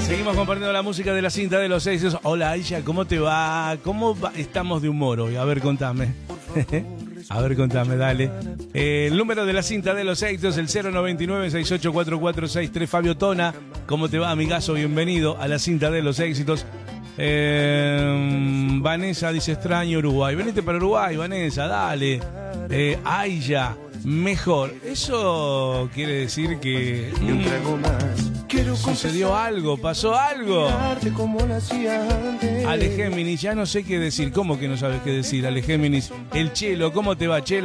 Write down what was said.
Seguimos compartiendo la música de la cinta de los éxitos. Hola Aisha, ¿cómo te va? Estamos de humor hoy? A ver, contame. A ver, contame, dale. El número de la cinta de los éxitos, el 099-684463. Fabio Tona, ¿cómo te va, amigazo? Bienvenido a la cinta de los éxitos. Vanessa dice, extraño Uruguay. Venite para Uruguay, Vanessa, dale. Aisha, mejor. Eso quiere decir que sucedió algo, pasó algo. Ale Géminis, ya no sé qué decir. ¿Cómo que no sabes qué decir, Ale Géminis? El Chelo, ¿cómo te va, Chelo?